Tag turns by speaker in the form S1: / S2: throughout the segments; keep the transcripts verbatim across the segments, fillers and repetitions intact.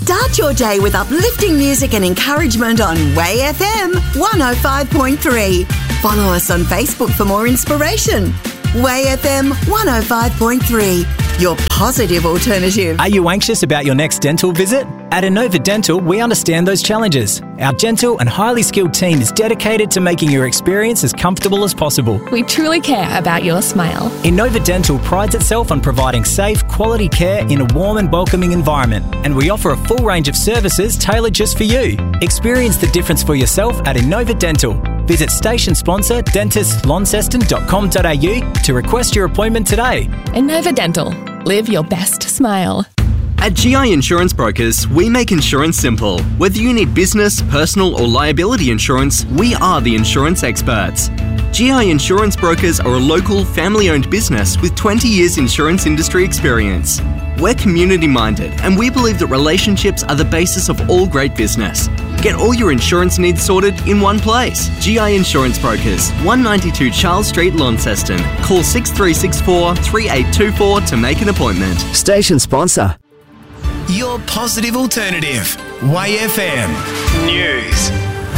S1: Start your day with uplifting music and encouragement on Way F M one oh five point three. Follow us on Facebook for more inspiration. Way F M one oh five point three, your positive alternative.
S2: Are you anxious about your next dental visit? At Innova Dental, we understand those challenges. Our gentle and highly skilled team is dedicated to making your experience as comfortable as possible.
S3: We truly care about your smile.
S2: Innova Dental prides itself on providing safe, quality care in a warm and welcoming environment, and we offer a full range of services tailored just for you. Experience the difference for yourself at Innova Dental. Visit station sponsor dentist launceston dot com dot a u to request your appointment today.
S3: Innova Dental. Live your best smile.
S4: At G I Insurance Brokers, we make insurance simple. Whether you need business, personal or liability insurance, we are the insurance experts. G I Insurance Brokers are a local, family-owned business with twenty years insurance industry experience. We're community-minded and we believe that relationships are the basis of all great business. Get all your insurance needs sorted in one place. G I Insurance Brokers, one ninety-two Charles Street, Launceston. Call six three six four, three eight two four to make an appointment.
S5: Station sponsor.
S6: Your positive alternative. Way F M News.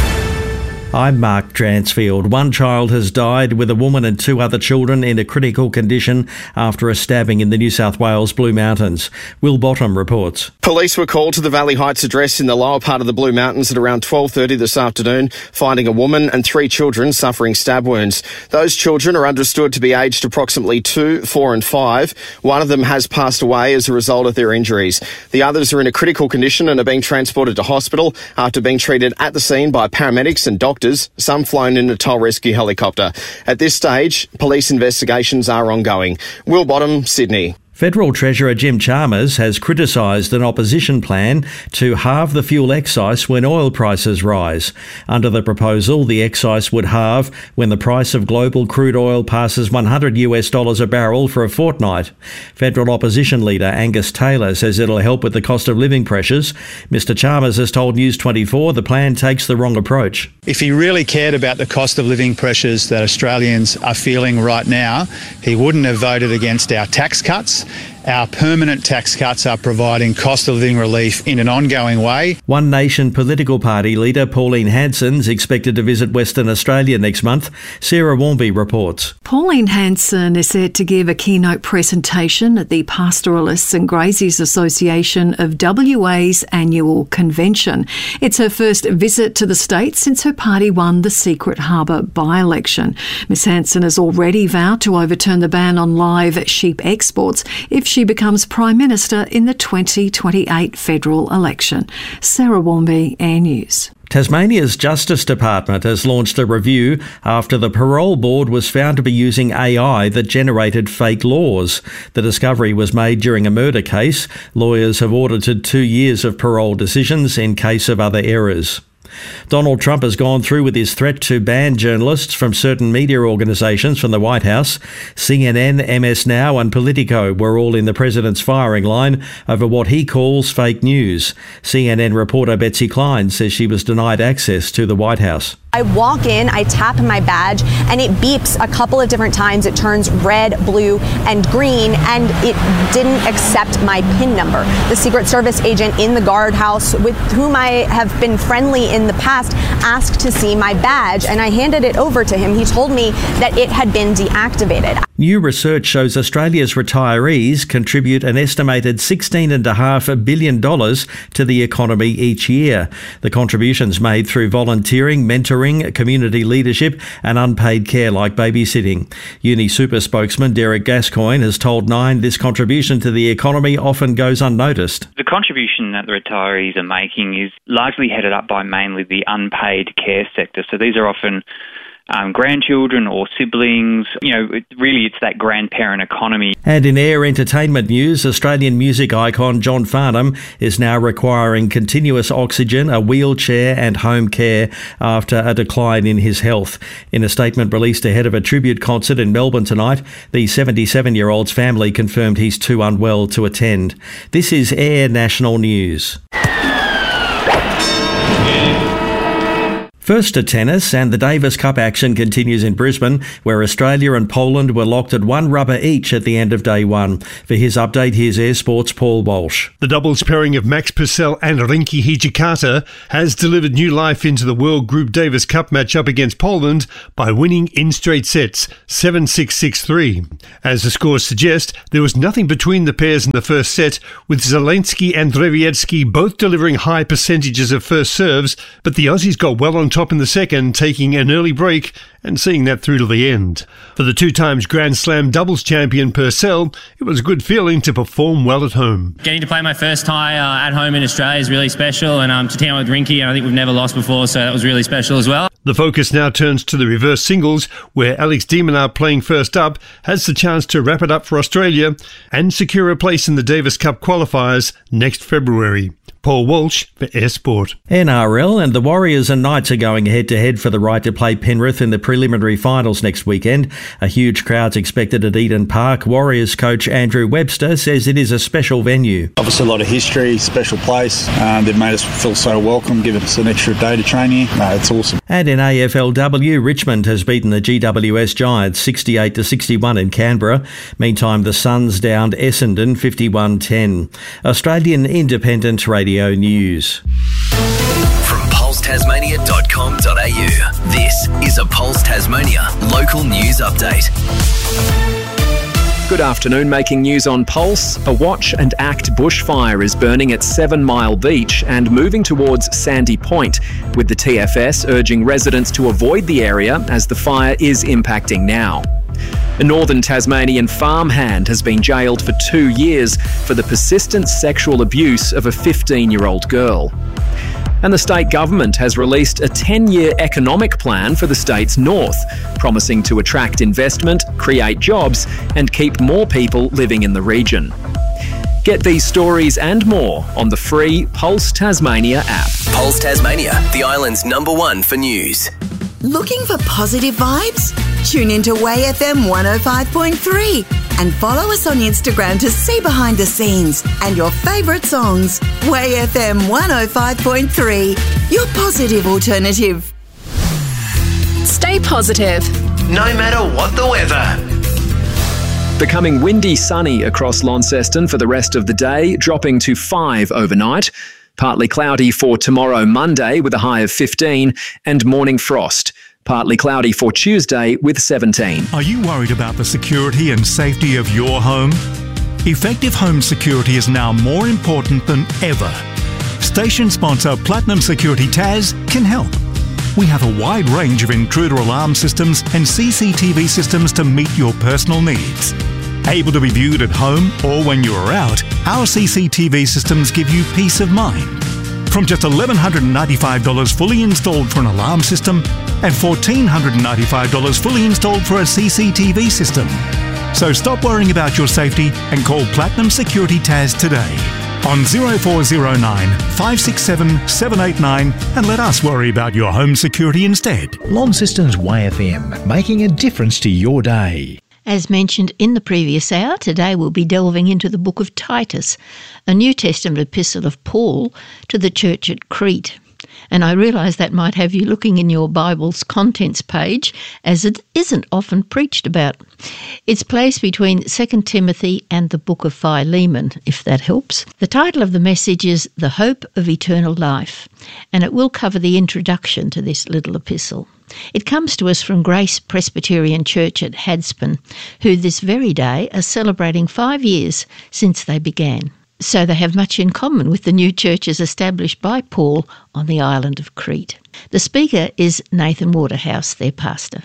S7: I'm Mark Dransfield. One child has died with a woman and two other children in a critical condition after a stabbing in the New South Wales Blue Mountains. Will Bottom reports.
S8: Police were called to the Valley Heights address in the lower part of the Blue Mountains at around twelve thirty this afternoon, finding a woman and three children suffering stab wounds. Those children are understood to be aged approximately two, four and five. One of them has passed away as a result of their injuries. The others are in a critical condition and are being transported to hospital after being treated at the scene by paramedics and doctors, some flown in a toll rescue helicopter. At this stage, police investigations are ongoing. Will Bottom, Sydney.
S7: Federal Treasurer Jim Chalmers has criticised an opposition plan to halve the fuel excise when oil prices rise. Under the proposal, the excise would halve when the price of global crude oil passes one hundred US dollars a barrel for a fortnight. Federal opposition leader Angus Taylor says it'll help with the cost of living pressures. Mister Chalmers has told News twenty-four the plan takes the wrong approach.
S9: If he really cared about the cost of living pressures that Australians are feeling right now, he wouldn't have voted against our tax cuts. Our permanent tax cuts are providing cost of living relief in an ongoing way.
S7: One Nation political party leader Pauline Hanson's expected to visit Western Australia next month. Sarah Warmby reports.
S10: Pauline Hanson is set to give a keynote presentation at the Pastoralists and Graziers Association of W A's annual convention. It's her first visit to the state since her party won the Secret Harbour by-election. Miss Hanson has already vowed to overturn the ban on live sheep exports if she becomes Prime Minister in the twenty twenty-eight federal election. Sarah Warmby, Air News.
S7: Tasmania's Justice Department has launched a review after the parole board was found to be using A I that generated fake laws. The discovery was made during a murder case. Lawyers have audited two years of parole decisions in case of other errors. Donald Trump has gone through with his threat to ban journalists from certain media organisations from the White House. C N N, M S Now and Politico were all in the president's firing line over what he calls fake news. C N N reporter Betsy Klein says she was denied access to the White House.
S11: I walk in, I tap my badge, and it beeps a couple of different times. It turns red, blue, and green, and it didn't accept my PIN number. The Secret Service agent in the guardhouse, with whom I have been friendly in the past, asked to see my badge, and I handed it over to him. He told me that it had been deactivated.
S7: New research shows Australia's retirees contribute an estimated sixteen point five billion dollars to the economy each year. The contributions made through volunteering, mentoring, community leadership and unpaid care like babysitting. UniSuper spokesman Derek Gascoigne has told Nine this contribution to the economy often goes unnoticed.
S12: The contribution that the retirees are making is largely headed up by mainly the unpaid care sector. So these are often Um, grandchildren or siblings. You know, it, really it's that grandparent economy.
S7: And in air entertainment news, Australian music icon John Farnham is now requiring continuous oxygen, a wheelchair and home care after a decline in his health. In a statement released ahead of a tribute concert in Melbourne tonight, the seventy-seven-year-old's family confirmed he's too unwell to attend. This is Air National News. First to tennis, and the Davis Cup action continues in Brisbane, where Australia and Poland were locked at one rubber each at the end of day one. For his update, here's Air Sports' Paul Walsh.
S5: The doubles pairing of Max Purcell and Rinky Hijikata has delivered new life into the World Group Davis Cup matchup against Poland by winning in straight sets, seven six, six three. As the scores suggest, there was nothing between the pairs in the first set, with Zelensky and Drevietsky both delivering high percentages of first serves, but the Aussies got well on top in the second, taking an early break and seeing that through to the end. For the two times Grand Slam doubles champion Purcell, it was a good feeling to perform well at home.
S13: Getting to play my first tie uh, at home in Australia is really special, and um, to team up with Rinky, and I think we've never lost before, so that was really special as well.
S5: The focus now turns to the reverse singles, where Alex de Minaur, playing first up, has the chance to wrap it up for Australia and secure a place in the Davis Cup qualifiers next February. Paul Walsh for Air Sport.
S7: N R L, and the Warriors and Knights are going head-to-head for the right to play Penrith in the preliminary finals next weekend. A huge crowd's expected at Eden Park. Warriors coach Andrew Webster says it is a special venue.
S14: Obviously a lot of history, special place. Um, they've made us feel so welcome, given us an extra day to train here. No, it's awesome.
S7: And in A F L W, Richmond has beaten the G W S Giants sixty-eight to sixty-one in Canberra. Meantime, the Suns downed Essendon fifty-one ten. Australian Independent Radio News.
S15: From pulse tasmania dot com dot a u, this is a Pulse Tasmania local news update.
S16: Good afternoon, making news on Pulse. A watch and act bushfire is burning at Seven Mile Beach and moving towards Sandy Point, with the T F S urging residents to avoid the area as the fire is impacting now. A northern Tasmanian farmhand has been jailed for two years for the persistent sexual abuse of a fifteen-year-old girl. And the state government has released a ten-year economic plan for the state's north, promising to attract investment, create jobs, and keep more people living in the region. Get these stories and more on the free Pulse Tasmania app.
S15: Pulse Tasmania, the island's number one for news.
S1: Looking for positive vibes? Tune into Way F M one oh five point three and follow us on Instagram to see behind the scenes and your favourite songs. Way F M one oh five point three, your positive alternative.
S3: Stay positive,
S6: no matter what the weather.
S16: Becoming windy sunny across Launceston for the rest of the day, dropping to five overnight. Partly cloudy for tomorrow, Monday, with a high of fifteen, and morning frost. Partly cloudy for Tuesday with seventeen.
S17: Are you worried about the security and safety of your home? Effective home security is now more important than ever. Station sponsor Platinum Security Taz can help. We have a wide range of intruder alarm systems and C C T V systems to meet your personal needs. Able to be viewed at home or when you are out, our C C T V systems give you peace of mind. From just one thousand one hundred ninety-five dollars fully installed for an alarm system and one thousand four hundred ninety-five dollars fully installed for a C C T V system. So stop worrying about your safety and call Platinum Security Taz today on oh four oh nine, five six seven, seven eight nine and let us worry about your home security instead.
S18: Launceston's Way F M, making a difference to your day.
S19: As mentioned in the previous hour, today we'll be delving into the book of Titus, a New Testament epistle of Paul to the church at Crete. And I realise that might have you looking in your Bible's contents page, as it isn't often preached about. It's placed between Second Timothy and the book of Philemon, if that helps. The title of the message is The Hope of Eternal Life, and it will cover the introduction to this little epistle. It comes to us from Grace Presbyterian Church at Hadspen, who this very day are celebrating five years since they began. So they have much in common with the new churches established by Paul on the island of Crete. The speaker is Nathan Waterhouse, their pastor.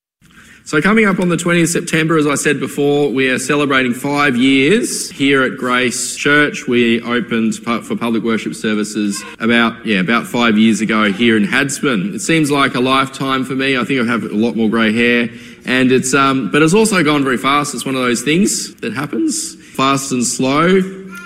S20: So coming up on the twentieth of September, as I said before, we are celebrating five years here at Grace Church. We opened for public worship services about, yeah, about five years ago here in Hadspen. It seems like a lifetime for me. I think I have a lot more grey hair. And it's, um, but it's also gone very fast. It's one of those things that happens, fast and slow.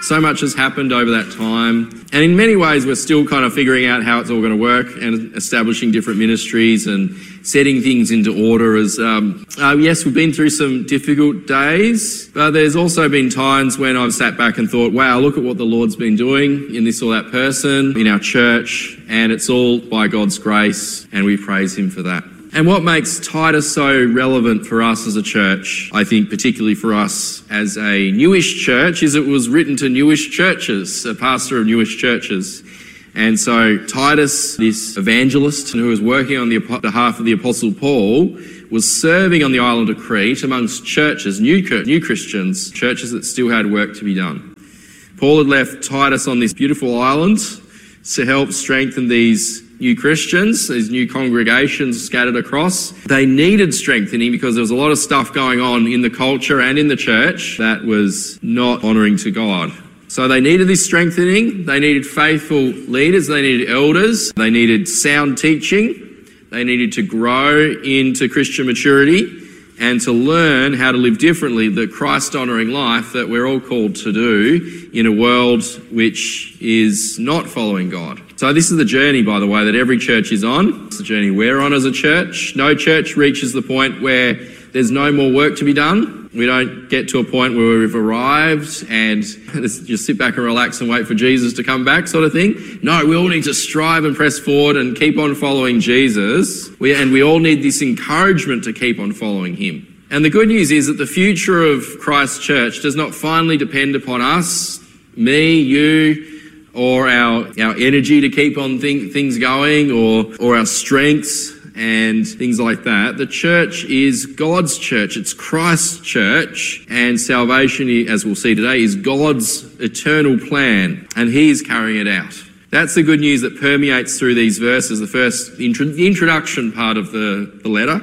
S20: So much has happened over that time. And in many ways, we're still kind of figuring out how it's all going to work and establishing different ministries and setting things into order. As um, uh, yes, we've been through some difficult days, but there's also been times when I've sat back and thought, wow, look at what the Lord's been doing in this or that person, in our church, and it's all by God's grace, and we praise him for that. And what makes Titus so relevant for us as a church, I think particularly for us as a newish church, is it was written to newish churches, a pastor of newish churches. And so Titus, this evangelist who was working on the behalf of the Apostle Paul, was serving on the island of Crete amongst churches, new, new Christians, churches that still had work to be done. Paul had left Titus on this beautiful island to help strengthen these new Christians, these new congregations scattered across. They needed strengthening because there was a lot of stuff going on in the culture and in the church that was not honouring to God. So they needed this strengthening. They needed faithful leaders. They needed elders. They needed sound teaching. They needed to grow into Christian maturity and to learn how to live differently, the Christ-honouring life that we're all called to do in a world which is not following God. So this is the journey, by the way, that every church is on. It's the journey we're on as a church. No church reaches the point where there's no more work to be done. We don't get to a point where we've arrived and just sit back and relax and wait for Jesus to come back sort of thing. No, we all need to strive and press forward and keep on following Jesus. We, and we all need this encouragement to keep on following him. And the good news is that the future of Christ's church does not finally depend upon us, me, you, or our our energy to keep on th- things going, or or our strengths and things like that. The church is God's church. It's Christ's church, and salvation, as we'll see today, is God's eternal plan, and he is carrying it out. That's the good news that permeates through these verses, the first intro- the introduction part of the, the letter.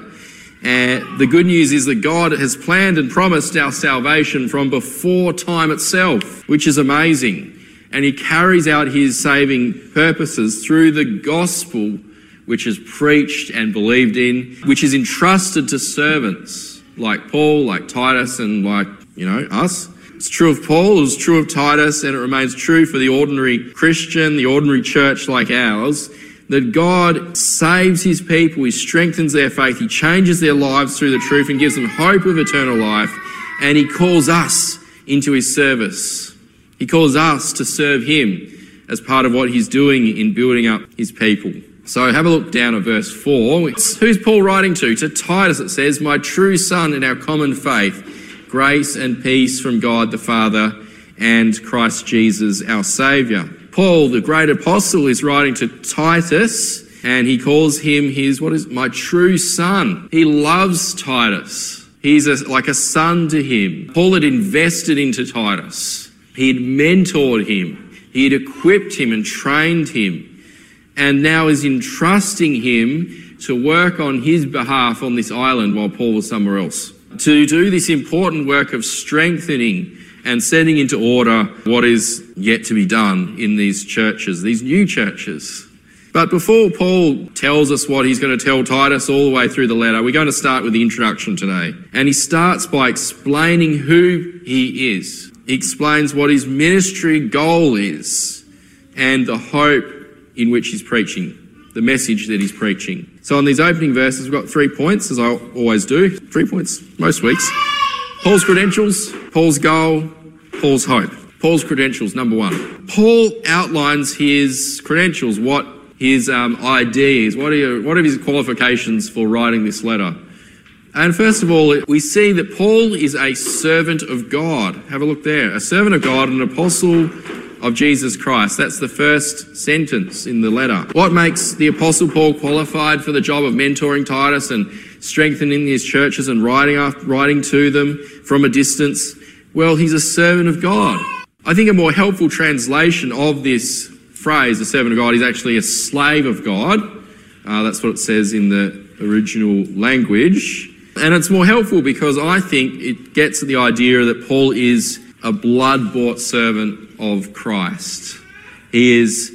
S20: And the good news is that God has planned and promised our salvation from before time itself, which is amazing. And he carries out his saving purposes through the gospel, which is preached and believed in, which is entrusted to servants like Paul, like Titus, and like, you know, us. It's true of Paul, it was true of Titus, and it remains true for the ordinary Christian, the ordinary church like ours, that God saves his people, he strengthens their faith, he changes their lives through the truth and gives them hope of eternal life, and he calls us into his service. He calls us to serve him as part of what he's doing in building up his people. So have a look down at verse four. It's, who's Paul writing to? To Titus, it says, my true son in our common faith, grace and peace from God the Father and Christ Jesus our Saviour. Paul, the great apostle, is writing to Titus, and he calls him his, what is, my true son. He loves Titus. He's a, like a son to him. Paul had invested into Titus. He had mentored him. He had equipped him and trained him, and now is entrusting him to work on his behalf on this island while Paul was somewhere else, to do this important work of strengthening and setting into order what is yet to be done in these churches, these new churches. But before Paul tells us what he's going to tell Titus all the way through the letter, we're going to start with the introduction today. And he starts by explaining who he is. He explains what his ministry goal is and the hope in which he's preaching, the message that he's preaching. So in these opening verses, we've got three points, as I always do. Three points most weeks. Paul's credentials, Paul's goal, Paul's hope. Paul's credentials, number one. Paul outlines his credentials, what his um, I D is, what are, what are his qualifications for writing this letter. And first of all, we see that Paul is a servant of God. Have a look there. A servant of God, an apostle of Jesus Christ. That's the first sentence in the letter. What makes the Apostle Paul qualified for the job of mentoring Titus and strengthening his churches and writing, after, writing to them from a distance? Well, he's a servant of God. I think a more helpful translation of this phrase, a servant of God, is actually a slave of God. Uh, that's what it says in the original language. And it's more helpful because I think it gets at the idea that Paul is a blood-bought servant of Christ. He is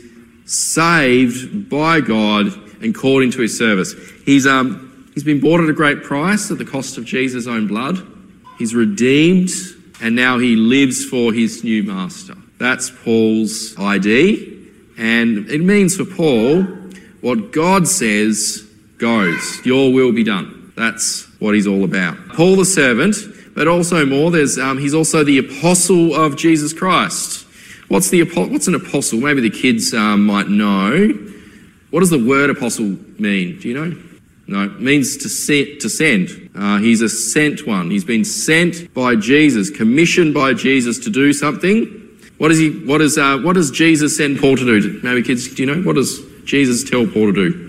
S20: saved by God and called into his service. He's um he's been bought at a great price at the cost of Jesus' own blood. He's redeemed, and now he lives for his new master. That's Paul's I D, and it means for Paul, what God says goes. Your will be done. That's what he's all about. Paul the servant, but also more, there's um, he's also the apostle of Jesus Christ. What's the what's an apostle? Maybe the kids um, might know. What does the word apostle mean? Do you know? No, it means to send. To send. Uh, he's a sent one. He's been sent by Jesus, commissioned by Jesus to do something. What does he? What does? Uh, what does Jesus send Paul to do? Maybe kids, do you know? What does Jesus tell Paul to do?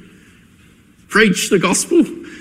S20: Preach the gospel.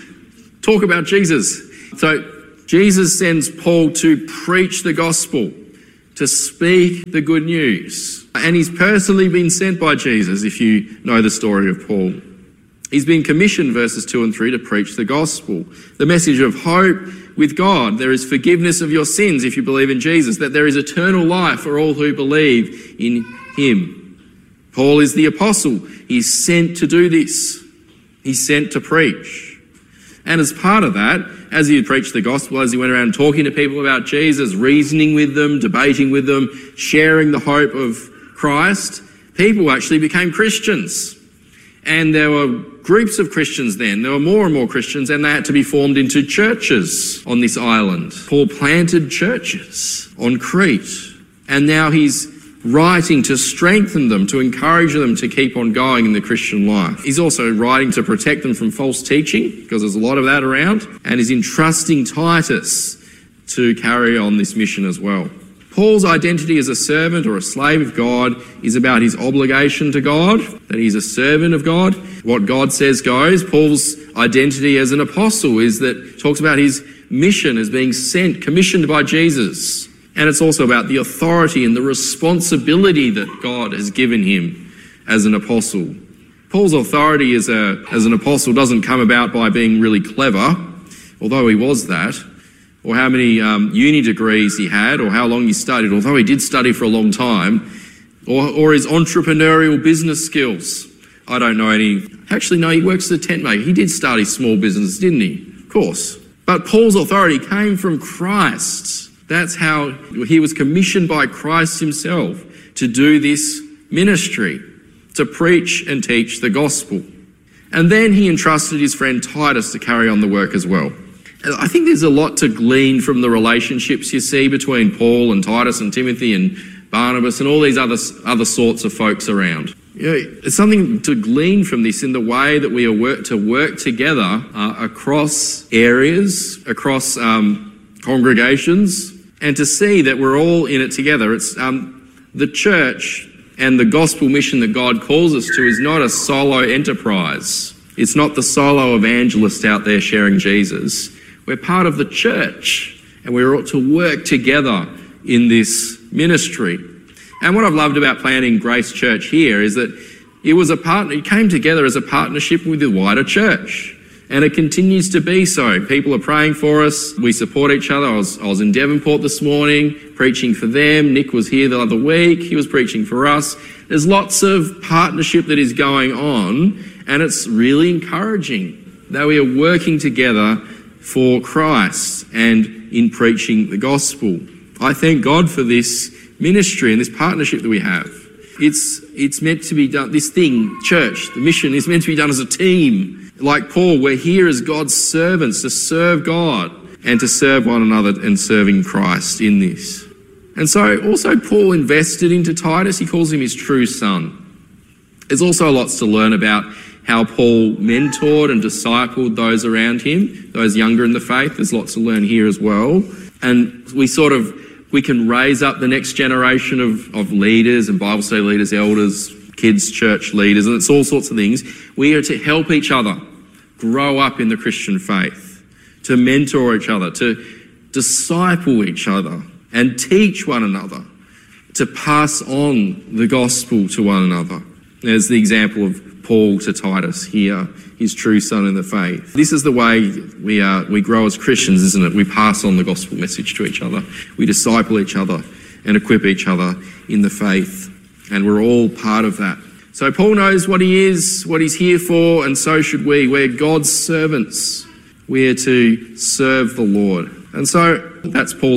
S20: Talk about Jesus. So Jesus sends Paul to preach the gospel, to speak the good news. And he's personally been sent by Jesus, if you know the story of Paul. He's been commissioned, verses two and three, to preach the gospel, the message of hope with God. There is forgiveness of your sins if you believe in Jesus, that there is eternal life for all who believe in him. Paul is the apostle. He's sent to do this. He's sent to preach. And as part of that, as he preached the gospel, as he went around talking to people about Jesus, reasoning with them, debating with them, sharing the hope of Christ, people actually became Christians. And there were groups of Christians then. There were more and more Christians, and they had to be formed into churches on this island. Paul planted churches on Crete, and now he's writing to strengthen them, to encourage them to keep on going in the Christian life. He's also writing to protect them from false teaching, because there's a lot of that around, and he's entrusting Titus to carry on this mission as well. Paul's identity as a servant or a slave of God is about his obligation to God, that he's a servant of God. What God says goes. Paul's identity as an apostle is that talks about his mission as being sent, commissioned by Jesus. And it's also about the authority and the responsibility that God has given him as an apostle. Paul's authority as a as an apostle doesn't come about by being really clever, although he was that, or how many um, uni degrees he had, or how long he studied, although he did study for a long time, or, or his entrepreneurial business skills. I don't know any. Actually, no, he works as a tent maker. He did start his small business, didn't he? Of course. But Paul's authority came from Christ. That's how he was commissioned by Christ himself to do this ministry, to preach and teach the gospel. And then he entrusted his friend Titus to carry on the work as well. I think there's a lot to glean from the relationships you see between Paul and Titus and Timothy and Barnabas and all these other, other sorts of folks around. You know, it's something to glean from this in the way that we are work, to work together uh, across areas, across um, congregations, and to see that we're all in it together. It's um, the church and the gospel mission that God calls us to is not a solo enterprise. It's not the solo evangelist out there sharing Jesus. We're part of the church, and we're ought to work together in this ministry. And what I've loved about planting Grace Church here is that it was a partner, it came together as a partnership with the wider church. And it continues to be so. People are praying for us. We support each other. I was, I was in Devonport this morning preaching for them. Nick was here the other week. He was preaching for us. There's lots of partnership that is going on, and it's really encouraging that we are working together for Christ and in preaching the gospel. I thank God for this ministry and this partnership that we have. It's, it's meant to be done, this thing, church, the mission is meant to be done as a team. Like Paul, we're here as God's servants to serve God and to serve one another and serving Christ in this. And so also Paul invested into Titus. He calls him his true son. There's also lots to learn about how Paul mentored and discipled those around him, those younger in the faith. There's lots to learn here as well. And we sort of, we can raise up the next generation of, of leaders and Bible study leaders, elders, kids, church leaders, and it's all sorts of things. We are to help each other grow up in the Christian faith, to mentor each other, to disciple each other and teach one another, to pass on the gospel to one another. There's the example of Paul to Titus here, his true son in the faith. This is the way we are, we grow as Christians, isn't it? We pass on the gospel message to each other. We disciple each other and equip each other in the faith. And we're all part of that. So Paul knows what he is, what he's here for, and so should we. We're God's servants. We're to serve the Lord. And so that's Paul's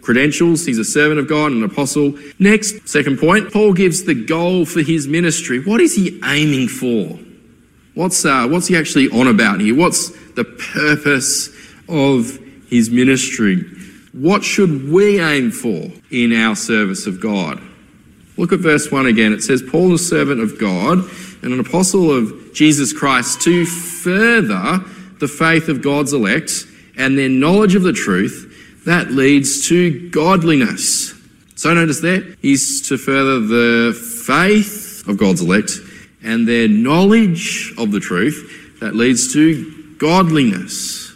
S20: credentials. He's a servant of God, an apostle. Next, second point, Paul gives the goal for his ministry. What is he aiming for? What's, uh, what's he actually on about here? What's the purpose of his ministry? What should we aim for in our service of God? Look at verse one again. It says, Paul, a servant of God and an apostle of Jesus Christ, to further the faith of God's elect and their knowledge of the truth that leads to godliness. So notice there, he's to further the faith of God's elect and their knowledge of the truth that leads to godliness.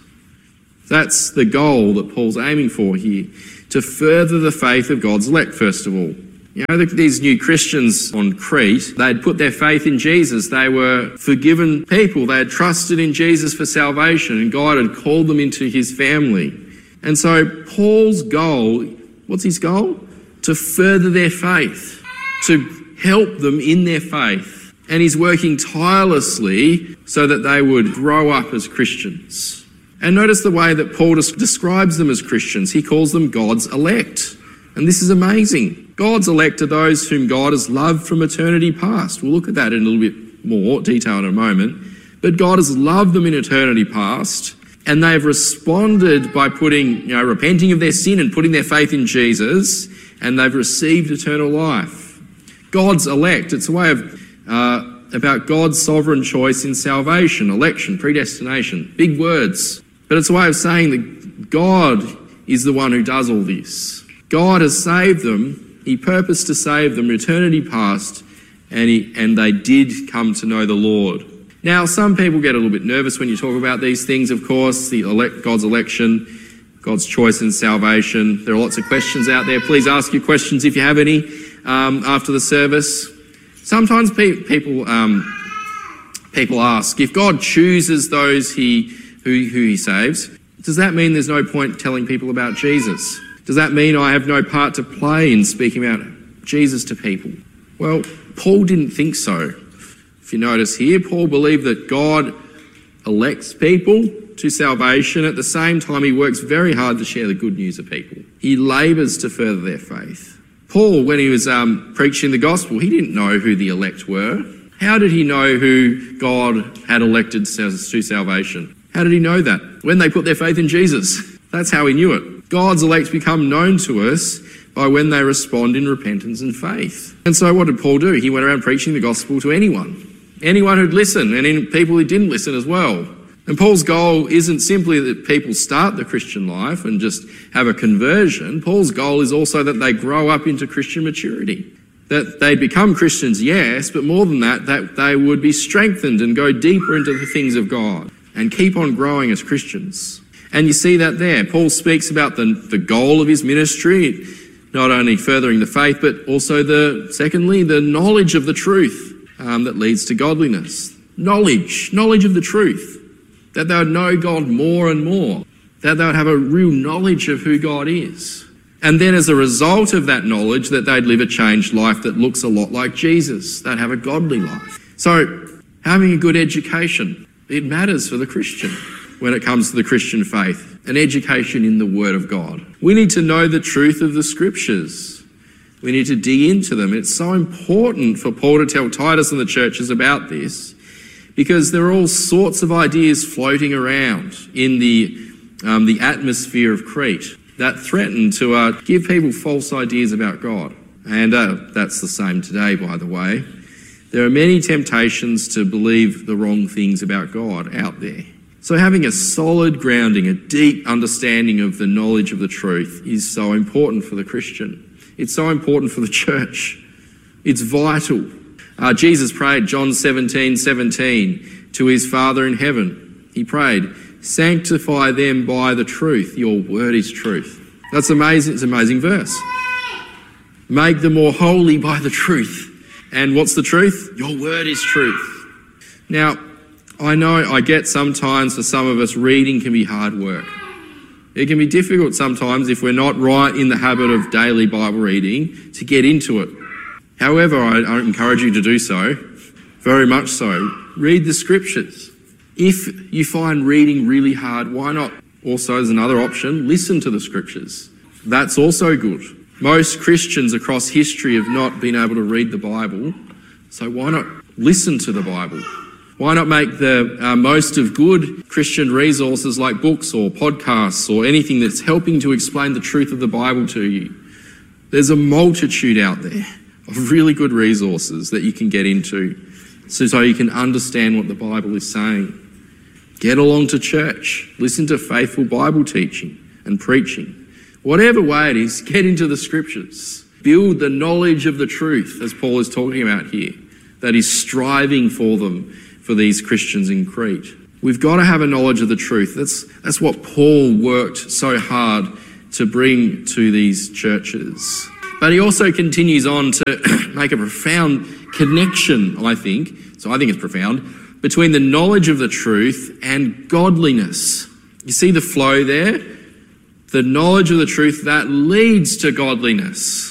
S20: That's the goal that Paul's aiming for here, to further the faith of God's elect, first of all. You know, these new Christians on Crete, they'd put their faith in Jesus. They were forgiven people. They had trusted in Jesus for salvation, and God had called them into his family. And so Paul's goal, what's his goal? To further their faith, to help them in their faith. And he's working tirelessly so that they would grow up as Christians. And notice the way that Paul describes them as Christians. He calls them God's elect. And this is amazing. God's elect are those whom God has loved from eternity past. We'll look at that in a little bit more detail in a moment. But God has loved them in eternity past, and they've responded by putting, you know, repenting of their sin and putting their faith in Jesus, and they've received eternal life. God's elect, it's a way of uh, about God's sovereign choice in salvation, election, predestination, big words. But it's a way of saying that God is the one who does all this. God has saved them. He purposed to save them eternity past, and, he, and they did come to know the Lord. Now, some people get a little bit nervous when you talk about these things, of course, the elect, God's election, God's choice in salvation. There are lots of questions out there. Please ask your questions if you have any um, after the service. Sometimes pe- people um, people ask, if God chooses those he who, who he saves, does that mean there's no point telling people about Jesus? Does that mean I have no part to play in speaking about Jesus to people? Well, Paul didn't think so. If you notice here, Paul believed that God elects people to salvation. At the same time, he works very hard to share the good news of people. He labours to further their faith. Paul, when he was um, preaching the gospel, he didn't know who the elect were. How did he know who God had elected to salvation? How did he know that? When they put their faith in Jesus. That's how he knew it. God's elect become known to us by when they respond in repentance and faith. And so what did Paul do? He went around preaching the gospel to anyone. Anyone who'd listen, and in people who didn't listen as well. And Paul's goal isn't simply that people start the Christian life and just have a conversion. Paul's goal is also that they grow up into Christian maturity. That they become Christians, yes, but more than that, that they would be strengthened and go deeper into the things of God and keep on growing as Christians. And you see that there. Paul speaks about the, the goal of his ministry, not only furthering the faith, but also, the secondly, the knowledge of the truth um, that leads to godliness. Knowledge, knowledge of the truth. That they would know God more and more. That they would have a real knowledge of who God is. And then as a result of that knowledge, that they'd live a changed life that looks a lot like Jesus. They'd have a godly life. So, having a good education, it matters for the Christian. When it comes to the Christian faith, an education in the Word of God. We need to know the truth of the Scriptures. We need to dig into them. It's so important for Paul to tell Titus and the churches about this, because there are all sorts of ideas floating around in the, um, the atmosphere of Crete that threaten to uh, give people false ideas about God. And uh, that's the same today, by the way. There are many temptations to believe the wrong things about God out there. So having a solid grounding, a deep understanding of the knowledge of the truth is so important for the Christian. It's so important for the church. It's vital. Uh, Jesus prayed, John seventeen seventeen, to his Father in heaven. He prayed, sanctify them by the truth. Your word is truth. That's amazing. It's an amazing verse. Make them more holy by the truth. And what's the truth? Your word is truth. Now, I know I get sometimes for some of us reading can be hard work. It can be difficult sometimes if we're not right in the habit of daily Bible reading to get into it. However, I, I encourage you to do so, very much so. Read the Scriptures. If you find reading really hard, why not also, as another option, listen to the Scriptures. That's also good. Most Christians across history have not been able to read the Bible, so why not listen to the Bible? Why not make the uh, most of good Christian resources like books or podcasts or anything that's helping to explain the truth of the Bible to you? There's a multitude out there of really good resources that you can get into so, so you can understand what the Bible is saying. Get along to church. Listen to faithful Bible teaching and preaching. Whatever way it is, get into the scriptures. Build the knowledge of the truth, as Paul is talking about here, that is striving for them, for these Christians in Crete. We've got to have a knowledge of the truth. That's, that's what Paul worked so hard to bring to these churches. But he also continues on to make a profound connection, I think, so I think it's profound, between the knowledge of the truth and godliness. You see the flow there? The knowledge of the truth that leads to godliness.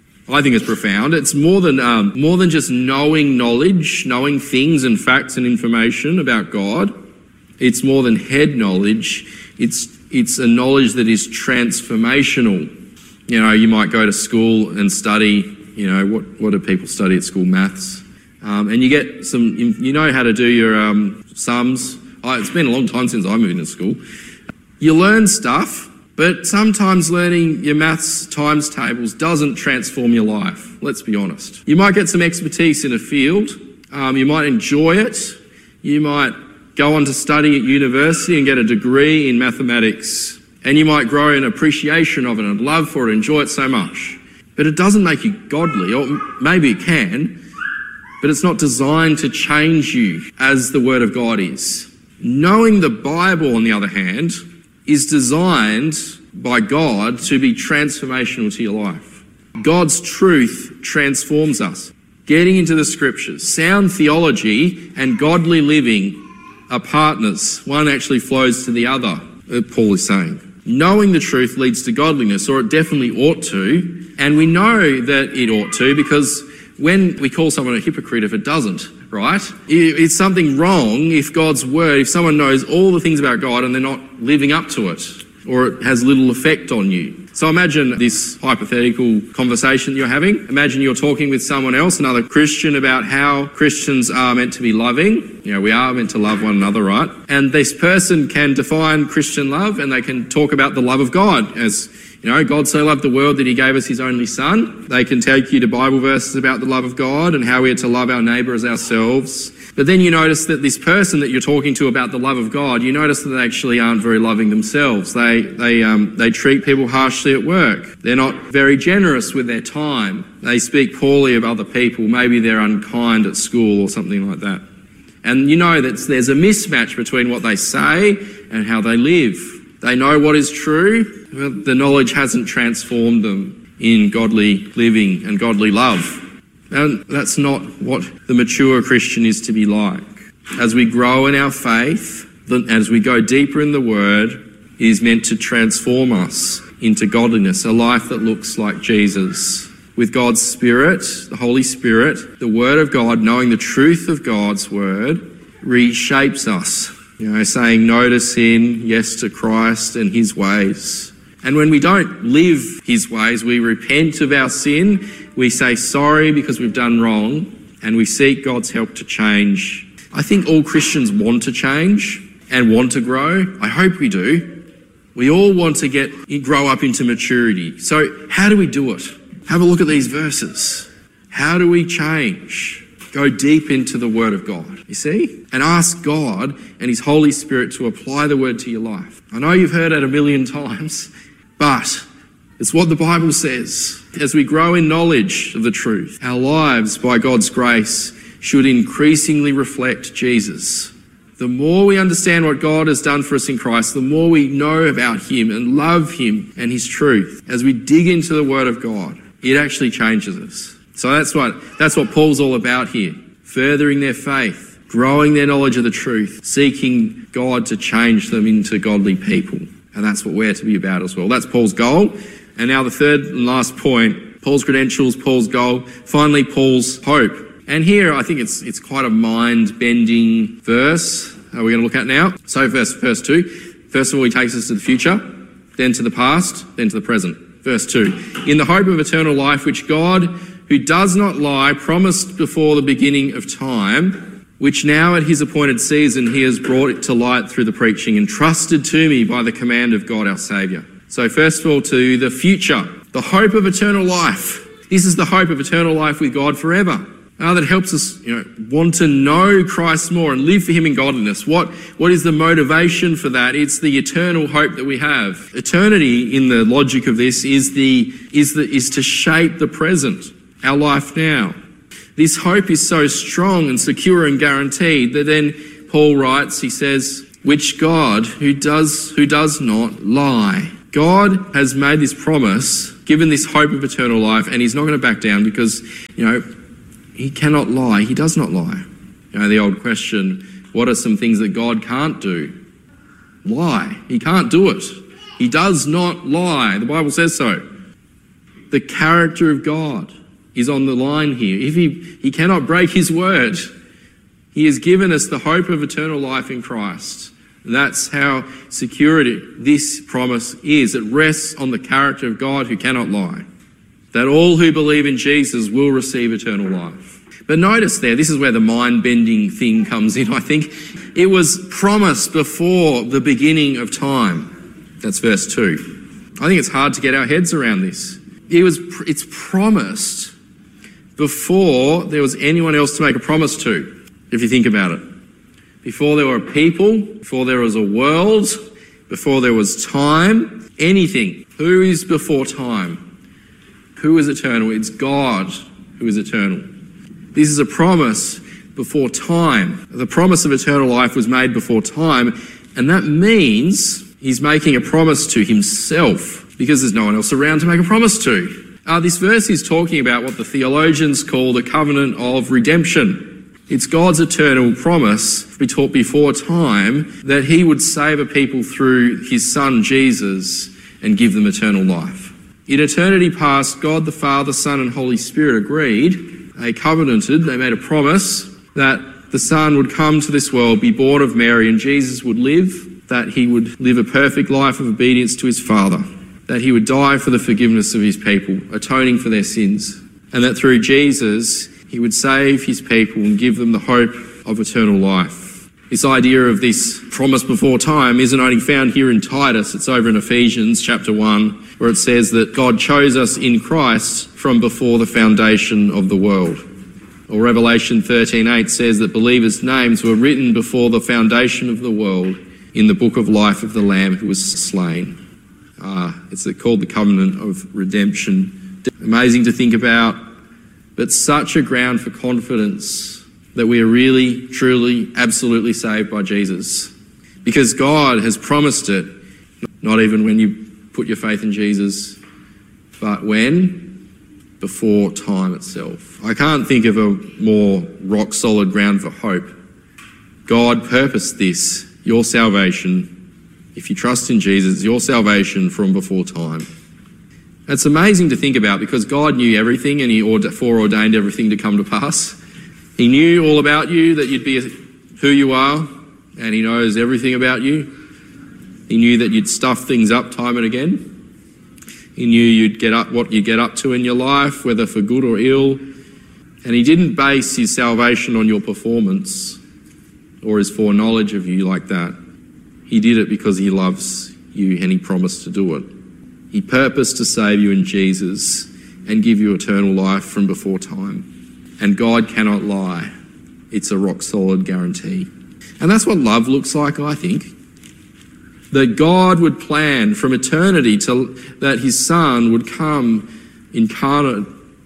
S20: I think it's profound. It's more than um, more than just knowing knowledge, knowing things and facts and information about God. It's more than head knowledge. It's it's a knowledge that is transformational. You know, you might go to school and study. You know, what what do people study at school? Maths, um, and you get some. You know how to do your um, sums. Oh, it's been a long time since I moved into school. You learn stuff. But sometimes learning your maths times tables doesn't transform your life, let's be honest. You might get some expertise in a field, um, you might enjoy it, you might go on to study at university and get a degree in mathematics, and you might grow an appreciation of it and love for it, enjoy it so much. But it doesn't make you godly, or maybe it can, but it's not designed to change you as the Word of God is. Knowing the Bible, on the other hand, is designed by God to be transformational to your life. God's truth transforms us. Getting into the scriptures, sound theology and godly living are partners. One actually flows to the other, Paul is saying. Knowing the truth leads to godliness, or it definitely ought to, and we know that it ought to because when we call someone a hypocrite if it doesn't, right? It's something wrong if God's word, if someone knows all the things about God and they're not living up to it, or it has little effect on you. So imagine this hypothetical conversation you're having. Imagine you're talking with someone else, another Christian, about how Christians are meant to be loving. You know, we are meant to love one another, right? And this person can define Christian love and they can talk about the love of God as, you know, God so loved the world that he gave us his only son. They can take you to Bible verses about the love of God and how we are to love our neighbour as ourselves. But then you notice that this person that you're talking to about the love of God, you notice that they actually aren't very loving themselves. They they um, they treat people harshly at work. They're not very generous with their time. They speak poorly of other people. Maybe they're unkind at school or something like that. And you know that there's a mismatch between what they say and how they live. They know what is true, but the knowledge hasn't transformed them in godly living and godly love. And that's not what the mature Christian is to be like. As we grow in our faith, as we go deeper in the Word, it is meant to transform us into godliness, a life that looks like Jesus. With God's Spirit, the Holy Spirit, the Word of God, knowing the truth of God's Word, reshapes us. You know, saying no to sin, yes to Christ and his ways. And when we don't live his ways, we repent of our sin, we say sorry because we've done wrong, and we seek God's help to change. I think all Christians want to change and want to grow. I hope we do. We all want to get grow up into maturity. So how do we do it? Have a look at these verses. How do we change? Go deep into the Word of God, you see? And ask God and his Holy Spirit to apply the Word to your life. I know you've heard it a million times, but it's what the Bible says. As we grow in knowledge of the truth, our lives, by God's grace, should increasingly reflect Jesus. The more we understand what God has done for us in Christ, the more we know about him and love him and his truth. As we dig into the Word of God, it actually changes us. So that's what that's what Paul's all about here. Furthering their faith, growing their knowledge of the truth, seeking God to change them into godly people. And that's what we're to be about as well. That's Paul's goal. And now the third and last point, Paul's credentials, Paul's goal, finally Paul's hope. And here I think it's it's quite a mind-bending verse that we're going to look at now. So verse, verse two, first of all he takes us to the future, then to the past, then to the present. Verse two, in the hope of eternal life, which God, who does not lie, promised before the beginning of time, which now at his appointed season he has brought it to light through the preaching, entrusted to me by the command of God our Saviour. So first of all, to the future, the hope of eternal life. This is the hope of eternal life with God forever. Uh, that helps us, you know, want to know Christ more and live for him in godliness. What, what is the motivation for that? It's the eternal hope that we have. Eternity, in the logic of this, is the is the is to shape the present, our life now. This hope is so strong and secure and guaranteed that then Paul writes, he says, which God, who does who does not lie. God has made this promise, given this hope of eternal life, and he's not going to back down because, you know, he cannot lie. He does not lie. You know, the old question, what are some things that God can't do? Lie. He can't do it. He does not lie. The Bible says so. The character of God is on the line here. If he, he cannot break his word, he has given us the hope of eternal life in Christ. And that's how secure this promise is. It rests on the character of God who cannot lie. That all who believe in Jesus will receive eternal life. But notice there, this is where the mind-bending thing comes in, I think. It was promised before the beginning of time. That's verse two. I think it's hard to get our heads around this. It was, it's promised before there was anyone else to make a promise to, if you think about it. Before there were people, before there was a world, before there was time, anything. Who is before time? Who is eternal? It's God who is eternal. This is a promise before time. The promise of eternal life was made before time, and that means he's making a promise to himself because there's no one else around to make a promise to. Uh, this verse is talking about what the theologians call the covenant of redemption. It's God's eternal promise before time that he would save a people through his son Jesus and give them eternal life. In eternity past, God the Father, Son and Holy Spirit agreed. They covenanted, they made a promise that the Son would come to this world, be born of Mary, and Jesus would live, that he would live a perfect life of obedience to his Father, that he would die for the forgiveness of his people, atoning for their sins, and that through Jesus, he would save his people and give them the hope of eternal life. This idea of this promise before time isn't only found here in Titus, it's over in Ephesians chapter one, where it says that God chose us in Christ from before the foundation of the world. Or Revelation thirteen eight says that believers' names were written before the foundation of the world in the book of life of the Lamb who was slain. Uh, it's called the covenant of redemption. Amazing to think about, but such a ground for confidence that we are really, truly, absolutely saved by Jesus. Because God has promised it, not even when you put your faith in Jesus, but when? Before time itself. I can't think of a more rock-solid ground for hope. God purposed this, your salvation, if you trust in Jesus, your salvation from before time. It's amazing to think about because God knew everything and he foreordained everything to come to pass. He knew all about you, that you'd be who you are, and he knows everything about you. He knew that you'd stuff things up time and again. He knew you'd get up what you get up to in your life, whether for good or ill. And he didn't base his salvation on your performance or his foreknowledge of you like that. He did it because he loves you and he promised to do it. He purposed to save you in Jesus and give you eternal life from before time. And God cannot lie. It's a rock-solid guarantee. And that's what love looks like, I think. That God would plan from eternity to, that his Son would come incarnate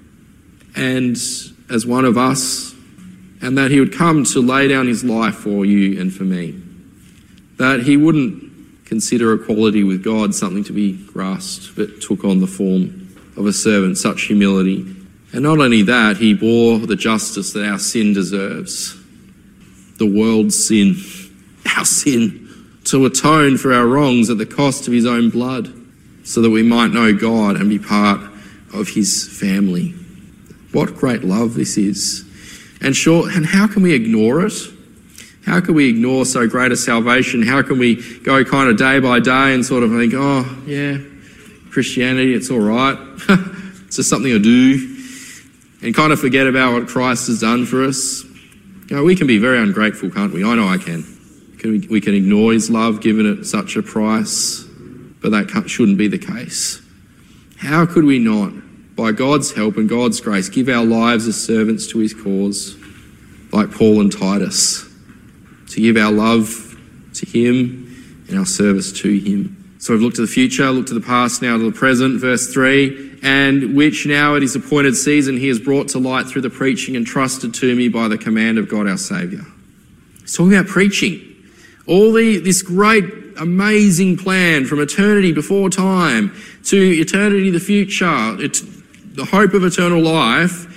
S20: and as one of us, and that he would come to lay down his life for you and for me. That he wouldn't consider equality with God something to be grasped, but took on the form of a servant, such humility. And not only that, he bore the justice that our sin deserves. The world's sin, our sin, to atone for our wrongs at the cost of his own blood, so that we might know God and be part of his family. What great love this is. And sure, and how can we ignore it? How can we ignore so great a salvation? How can we go kind of day by day and sort of think, oh, yeah, Christianity, it's all right. It's just something I do. And kind of forget about what Christ has done for us. You know, we can be very ungrateful, can't we? I know I can. We can ignore his love given at such a price, but that shouldn't be the case. How could we not, by God's help and God's grace, give our lives as servants to his cause, like Paul and Titus, to give our love to him and our service to him? So we've looked to the future, looked to the past, now to the present, verse three, and which now at his appointed season he has brought to light through the preaching entrusted to me by the command of God our Saviour. He's talking about preaching. All the this great, amazing plan from eternity before time to eternity the future, it, the hope of eternal life,